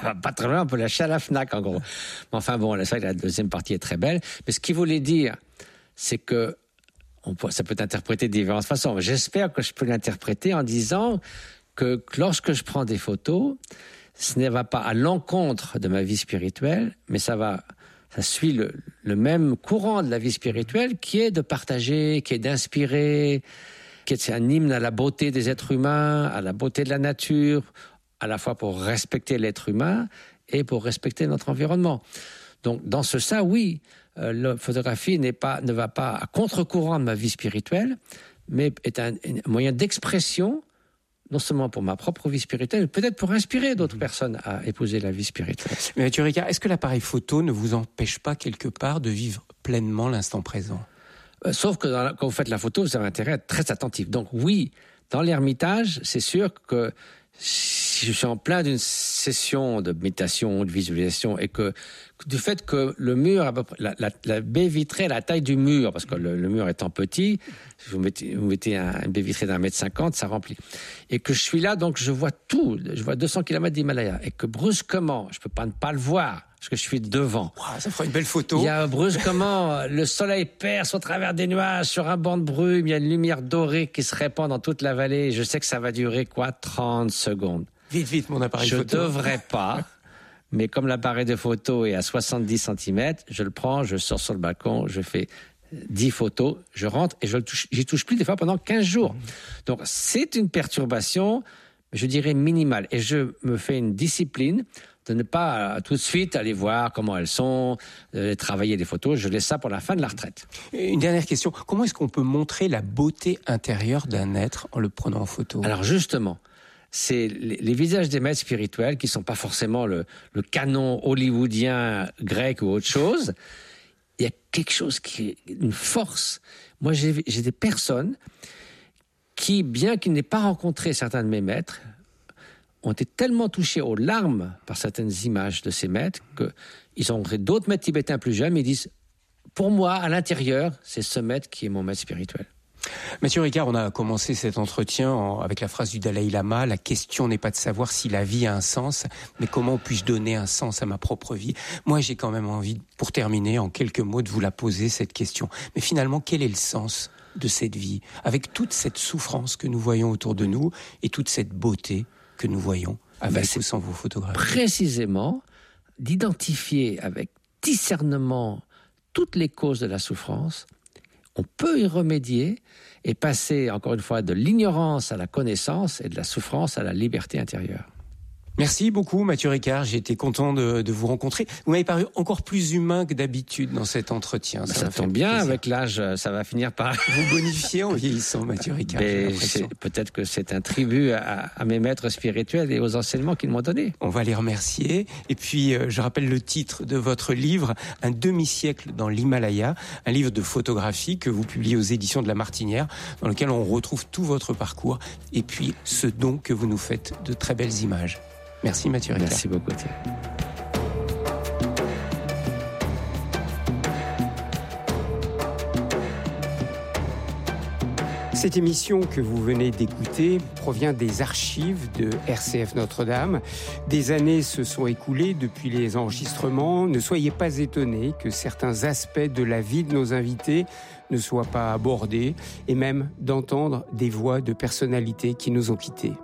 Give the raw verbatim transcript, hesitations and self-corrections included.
va pas très loin, on peut l'acheter à la Fnac, en gros. Mais enfin bon, c'est vrai que la deuxième partie est très belle. Mais ce qu'il voulait dire, c'est que on peut, ça peut être interprété de différentes façons. J'espère que je peux l'interpréter en disant que lorsque je prends des photos, ce ne va pas à l'encontre de ma vie spirituelle, mais ça va, ça suit le, le même courant de la vie spirituelle qui est de partager, qui est d'inspirer, qui est un hymne à la beauté des êtres humains, à la beauté de la nature, à la fois pour respecter l'être humain et pour respecter notre environnement. Donc, dans ce sens, oui, euh, la photographie n'est pas, ne va pas à contre-courant de ma vie spirituelle, mais est un, un moyen d'expression, non seulement pour ma propre vie spirituelle, mais peut-être pour inspirer d'autres mmh. personnes à épouser la vie spirituelle. Mais Mathieu Ricard, est-ce que l'appareil photo ne vous empêche pas quelque part de vivre pleinement l'instant présent ? euh, Sauf que dans la, quand vous faites la photo, vous avez intérêt à être très attentif. Donc oui, dans l'ermitage, c'est sûr que si je suis en plein d'une session de méditation, de visualisation, et que du fait que le mur, à peu près, la, la, la baie vitrée à la taille du mur, parce que le, le mur étant petit, si vous mettez, vous mettez un, une baie vitrée d'un mètre cinquante, ça remplit. Et que je suis là, donc je vois tout, je vois deux cents kilomètres d'Himalaya, et que brusquement, je peux pas ne pas le voir, parce que je suis devant. Wow, ça fera une belle photo. Il y a brusquement, le soleil perce au travers des nuages sur un banc de brume, il y a une lumière dorée qui se répand dans toute la vallée, et je sais que ça va durer, quoi, trente secondes. Vite, vite, mon appareil je photo. Je devrais pas, mais comme l'appareil de photo est à soixante-dix centimètres, je le prends, je sors sur le balcon, je fais dix photos, je rentre et je le touche, j'y touche plus des fois pendant quinze jours. Donc c'est une perturbation, je dirais minimale, et je me fais une discipline de ne pas tout de suite aller voir comment elles sont, euh, travailler les photos. Je laisse ça pour la fin de la retraite. Une dernière question. Comment est-ce qu'on peut montrer la beauté intérieure d'un être en le prenant en photo ? Alors justement, c'est les, les visages des maîtres spirituels qui sont pas forcément le, le canon hollywoodien grec ou autre chose. Il y a quelque chose qui est une force. Moi, j'ai, j'ai des personnes qui, bien qu'ils n'aient pas rencontré certains de mes maîtres, ont été tellement touchés aux larmes par certaines images de ces maîtres qu'ils ont rencontré d'autres maîtres tibétains plus jeunes, mais ils disent, pour moi, à l'intérieur, c'est ce maître qui est mon maître spirituel. Mathieu Ricard, on a commencé cet entretien en, avec la phrase du Dalai Lama, la question n'est pas de savoir si la vie a un sens, mais comment puis-je donner un sens à ma propre vie ? Moi, j'ai quand même envie, pour terminer, en quelques mots, de vous la poser, cette question. Mais finalement, quel est le sens de cette vie ? Avec toute cette souffrance que nous voyons autour de nous et toute cette beauté que nous voyons avec ben ou sans vos photographies. Précisément, d'identifier avec discernement toutes les causes de la souffrance. On peut y remédier et passer, encore une fois, de l'ignorance à la connaissance et de la souffrance à la liberté intérieure. Merci beaucoup Mathieu Ricard, j'ai été content de, de vous rencontrer. Vous m'avez paru encore plus humain que d'habitude dans cet entretien. Ça, ça tombe bien, plaisir. Avec l'âge, ça va finir par... Vous bonifiez en vieillissant Mathieu Ricard. Peut-être que c'est un tribut à, à mes maîtres spirituels et aux enseignements qu'ils m'ont donnés. On va les remercier. Et puis, euh, je rappelle le titre de votre livre, Un demi-siècle dans l'Himalaya, un livre de photographie que vous publiez aux éditions de La Martinière, dans lequel on retrouve tout votre parcours et puis ce don que vous nous faites de très belles images. Merci Mathieu Ricard. Merci beaucoup Thierry. Cette émission que vous venez d'écouter provient des archives de R C F Notre-Dame. Des années se sont écoulées depuis les enregistrements. Ne soyez pas étonnés que certains aspects de la vie de nos invités ne soient pas abordés et même d'entendre des voix de personnalités qui nous ont quittés.